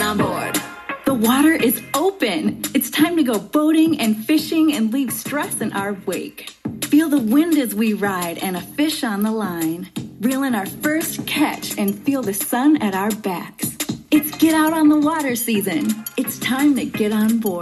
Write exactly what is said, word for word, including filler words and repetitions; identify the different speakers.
Speaker 1: on board.
Speaker 2: The water is open. It's time to go boating and fishing and leave stress in our wake. Feel the wind as we ride and a fish on the line. Reel in our first catch and feel the sun at our backs. It's get out on the water season. It's time to get on board.